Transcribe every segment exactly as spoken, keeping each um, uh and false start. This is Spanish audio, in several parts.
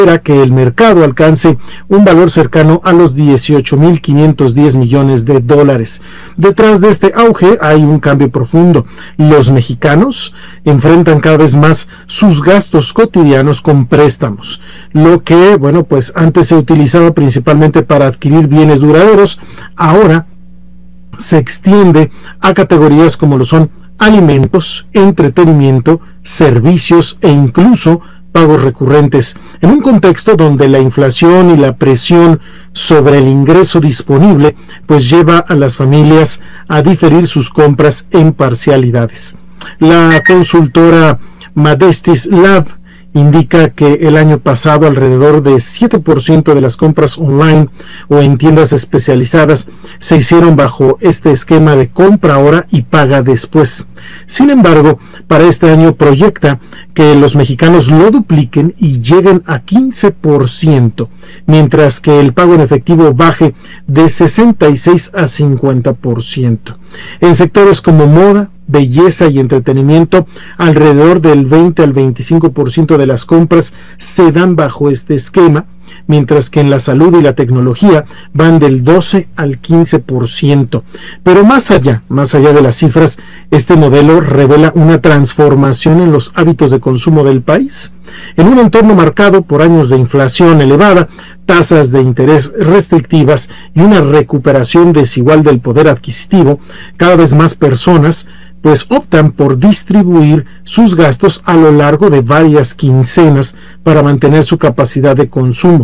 que el mercado alcance un valor cercano a los dieciocho mil quinientos diez millones de dólares. Detrás de este auge hay un cambio profundo. Los mexicanos enfrentan cada vez más sus gastos cotidianos con préstamos, lo que, bueno, pues antes se utilizaba principalmente para adquirir bienes duraderos, ahora se extiende a categorías como lo son alimentos, entretenimiento, servicios e incluso pagos recurrentes, en un contexto donde la inflación y la presión sobre el ingreso disponible pues lleva a las familias a diferir sus compras en parcialidades. La consultora Madestis Lab indica que el año pasado alrededor de siete por ciento de las compras online o en tiendas especializadas se hicieron bajo este esquema de compra ahora y paga después. Sin embargo, para este año proyecta que los mexicanos lo dupliquen y lleguen a quince por ciento, mientras que el pago en efectivo baje de sesenta y seis a cincuenta por ciento. En sectores como moda, belleza y entretenimiento, alrededor del veinte al veinticinco por ciento de las compras se dan bajo este esquema, mientras que en la salud y la tecnología van del doce al quince por ciento. Pero más allá, más allá de las cifras, este modelo revela una transformación en los hábitos de consumo del país. En un entorno marcado por años de inflación elevada, tasas de interés restrictivas y una recuperación desigual del poder adquisitivo, cada vez más personas pues optan por distribuir sus gastos a lo largo de varias quincenas para mantener su capacidad de consumo.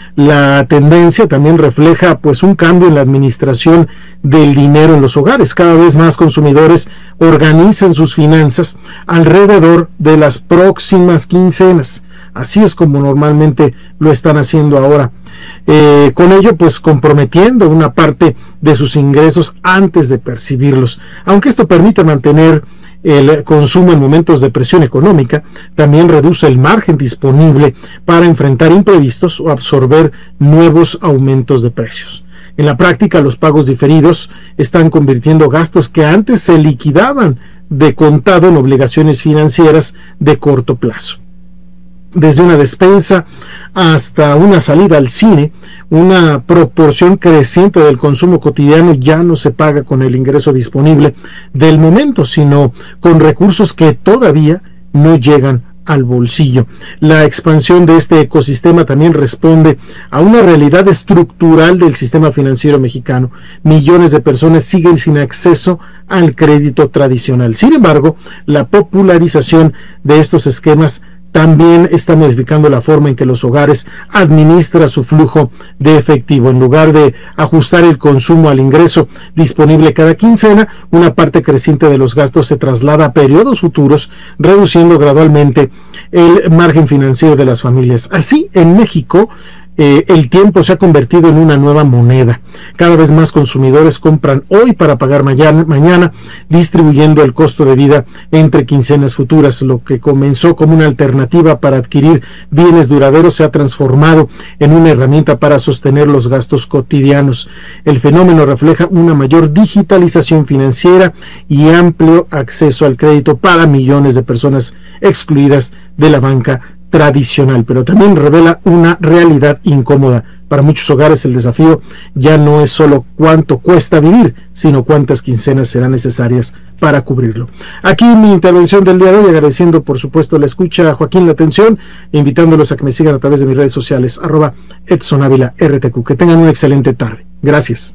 La tendencia también refleja pues un cambio en la administración del dinero en los hogares. Cada vez más consumidores organizan sus finanzas alrededor de las próximas quincenas. Así es como normalmente lo están haciendo ahora. Eh, con ello pues comprometiendo una parte de sus ingresos antes de percibirlos. Aunque esto permite mantener el consumo en momentos de presión económica, también reduce el margen disponible para enfrentar imprevistos o absorber nuevos aumentos de precios. En la práctica, los pagos diferidos están convirtiendo gastos que antes se liquidaban de contado en obligaciones financieras de corto plazo. Desde una despensa hasta una salida al cine, una proporción creciente del consumo cotidiano ya no se paga con el ingreso disponible del momento, sino con recursos que todavía no llegan al bolsillo. La expansión de este ecosistema también responde a una realidad estructural del sistema financiero mexicano. Millones de personas siguen sin acceso al crédito tradicional. Sin embargo, la popularización de estos esquemas también está modificando la forma en que los hogares administran su flujo de efectivo. En lugar de ajustar el consumo al ingreso disponible cada quincena, una parte creciente de los gastos se traslada a periodos futuros, reduciendo gradualmente el margen financiero de las familias. Así, en México, Eh, el tiempo se ha convertido en una nueva moneda. Cada vez más consumidores compran hoy para pagar mañana, mañana, distribuyendo el costo de vida entre quincenas futuras. Lo que comenzó como una alternativa para adquirir bienes duraderos se ha transformado en una herramienta para sostener los gastos cotidianos. El fenómeno refleja una mayor digitalización financiera y amplio acceso al crédito para millones de personas excluidas de la banca tradicional, pero también revela una realidad incómoda. Para muchos hogares el desafío ya no es solo cuánto cuesta vivir, sino cuántas quincenas serán necesarias para cubrirlo. Aquí mi intervención del día de hoy, agradeciendo por supuesto la escucha, a Joaquín la atención, e invitándolos a que me sigan a través de mis redes sociales, arroba Edson Ávila R T Q. Que tengan una excelente tarde. Gracias.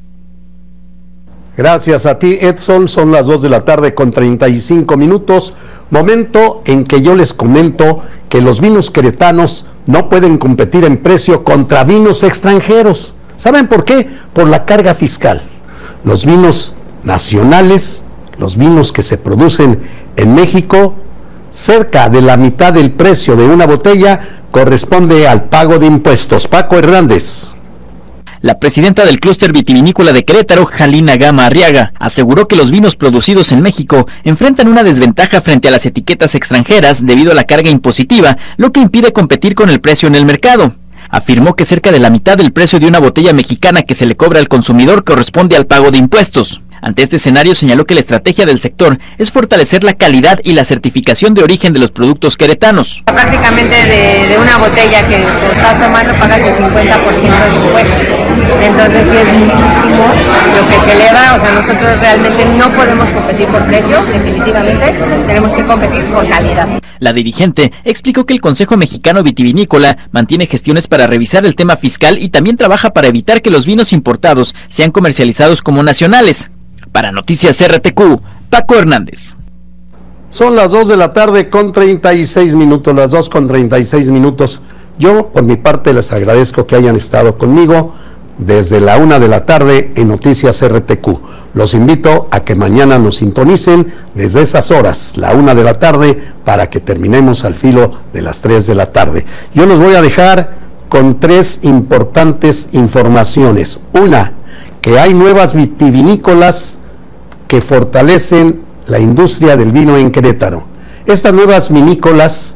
Gracias a ti, Edson. Son las dos de la tarde con treinta y cinco minutos, momento en que yo les comento que los vinos queretanos no pueden competir en precio contra vinos extranjeros. ¿Saben por qué? Por la carga fiscal. Los vinos nacionales, los vinos que se producen en México, cerca de la mitad del precio de una botella corresponde al pago de impuestos. Paco Hernández. La presidenta del clúster vitivinícola de Querétaro, Jalina Gama Arriaga, aseguró que los vinos producidos en México enfrentan una desventaja frente a las etiquetas extranjeras debido a la carga impositiva, lo que impide competir con el precio en el mercado. Afirmó que cerca de la mitad del precio de una botella mexicana que se le cobra al consumidor corresponde al pago de impuestos. Ante este escenario, señaló que la estrategia del sector es fortalecer la calidad y la certificación de origen de los productos queretanos. Prácticamente de, de una botella que estás tomando pagas el cincuenta por ciento de impuestos. Entonces sí es muchísimo lo que se eleva. O sea, nosotros realmente no podemos competir por precio, definitivamente. Tenemos que competir por calidad. La dirigente explicó que el Consejo Mexicano Vitivinícola mantiene gestiones para revisar el tema fiscal y también trabaja para evitar que los vinos importados sean comercializados como nacionales. Para Noticias R T Q, Paco Hernández. Son las dos de la tarde con treinta y seis minutos, las dos con treinta y seis minutos. Yo, por mi parte, les agradezco que hayan estado conmigo desde la una de la tarde en Noticias R T Q. Los invito a que mañana nos sintonicen desde esas horas, la una de la tarde, para que terminemos al filo de las tres de la tarde. Yo los voy a dejar con tres importantes informaciones. Una, que hay nuevas vitivinícolas que fortalecen la industria del vino en Querétaro. Estas nuevas vinícolas,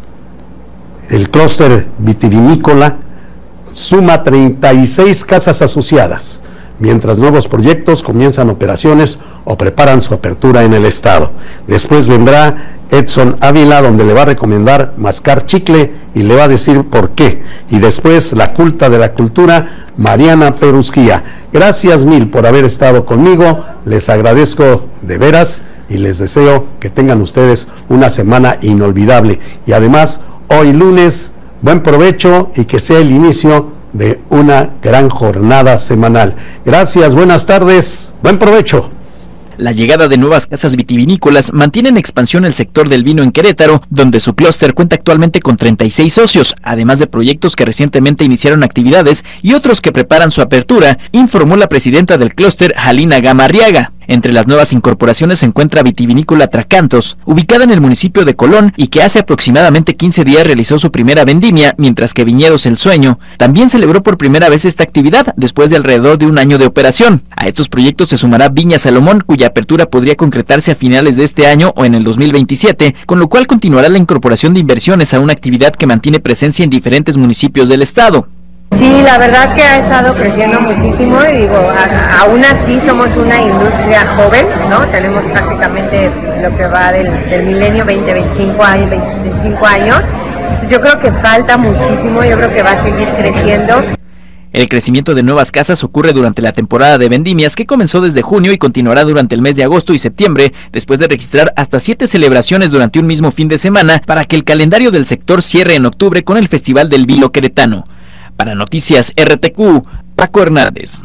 el clúster vitivinícola, suma treinta y seis casas asociadas, mientras nuevos proyectos comienzan operaciones o preparan su apertura en el estado. Después vendrá Edson Ávila, donde le va a recomendar mascar chicle y le va a decir por qué. Y después la culta de la cultura, Mariana Perusquía. Gracias mil por haber estado conmigo, les agradezco de veras y les deseo que tengan ustedes una semana inolvidable. Y además, hoy lunes, buen provecho y que sea el inicio de una gran jornada semanal. Gracias, buenas tardes, buen provecho. La llegada de nuevas casas vitivinícolas mantiene en expansión el sector del vino en Querétaro, donde su clúster cuenta actualmente con treinta y seis socios, además de proyectos que recientemente iniciaron actividades y otros que preparan su apertura, informó la presidenta del clúster, Halina Gama Arriaga. Entre las nuevas incorporaciones se encuentra Vitivinícola Tracantos, ubicada en el municipio de Colón y que hace aproximadamente quince días realizó su primera vendimia, mientras que Viñedos El Sueño también celebró por primera vez esta actividad después de alrededor de un año de operación. A estos proyectos se sumará Viña Salomón, cuya apertura podría concretarse a finales de este año o en el dos mil veintisiete, con lo cual continuará la incorporación de inversiones a una actividad que mantiene presencia en diferentes municipios del estado. Sí, la verdad que ha estado creciendo muchísimo y digo, a, aún así somos una industria joven, ¿no? Tenemos prácticamente lo que va del, del milenio, veinte, veinticinco años, veinticinco años. Entonces yo creo que falta muchísimo, yo creo que va a seguir creciendo. El crecimiento de nuevas casas ocurre durante la temporada de vendimias, que comenzó desde junio y continuará durante el mes de agosto y septiembre, después de registrar hasta siete celebraciones durante un mismo fin de semana, para que el calendario del sector cierre en octubre con el Festival del Vino Queretano. Para Noticias R T Q, Paco Hernández.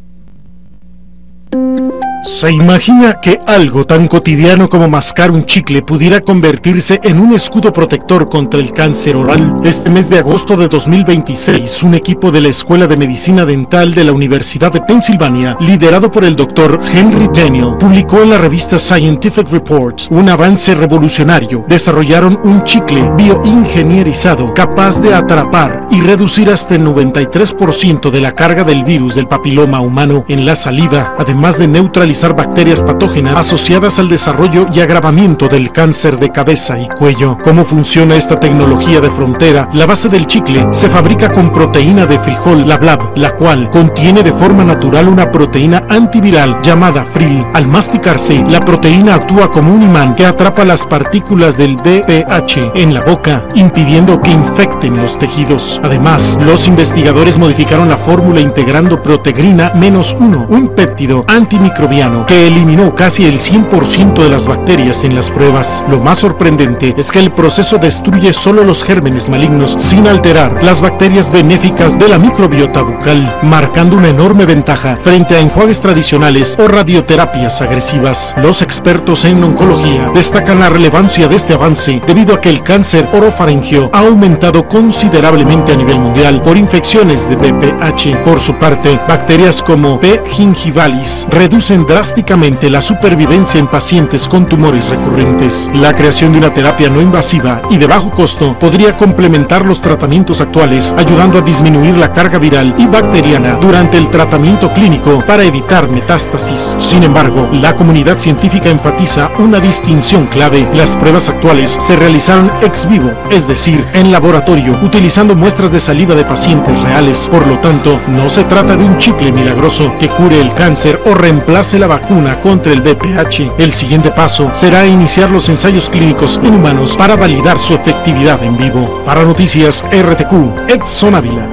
¿Se imagina que algo tan cotidiano como mascar un chicle pudiera convertirse en un escudo protector contra el cáncer oral? Este mes de agosto de dos mil veintiséis, un equipo de la Escuela de Medicina Dental de la Universidad de Pensilvania, liderado por el doctor Henry Daniel, publicó en la revista Scientific Reports un avance revolucionario. Desarrollaron un chicle bioingenierizado capaz de atrapar y reducir hasta el noventa y tres por ciento de la carga del virus del papiloma humano en la saliva, además de neutralizar bacterias patógenas asociadas al desarrollo y agravamiento del cáncer de cabeza y cuello. ¿Cómo funciona esta tecnología de frontera? La base del chicle se fabrica con proteína de frijol, la blab, la cual contiene de forma natural una proteína antiviral llamada Fril. Al masticarse, la proteína actúa como un imán que atrapa las partículas del B P H en la boca, impidiendo que infecten los tejidos. Además, los investigadores modificaron la fórmula integrando protegrina menos uno, un péptido antimicrobiano que eliminó casi el cien por ciento de las bacterias en las pruebas. Lo más sorprendente es que el proceso destruye solo los gérmenes malignos sin alterar las bacterias benéficas de la microbiota bucal, marcando una enorme ventaja frente a enjuagues tradicionales o radioterapias agresivas. Los expertos en oncología destacan la relevancia de este avance debido a que el cáncer orofaringeo ha aumentado considerablemente a nivel mundial por infecciones de B P H. Por su parte, bacterias como P. gingivalis reducen drásticamente la supervivencia en pacientes con tumores recurrentes. La creación de una terapia no invasiva y de bajo costo podría complementar los tratamientos actuales, ayudando a disminuir la carga viral y bacteriana durante el tratamiento clínico para evitar metástasis. Sin embargo, la comunidad científica enfatiza una distinción clave. Las pruebas actuales se realizaron ex vivo, es decir, en laboratorio, utilizando muestras de saliva de pacientes reales. Por lo tanto, no se trata de un chicle milagroso que cure el cáncer o reemplace la vacuna contra el V P H. El siguiente paso será iniciar los ensayos clínicos en humanos para validar su efectividad en vivo. Para Noticias R T Q, Edson Ávila.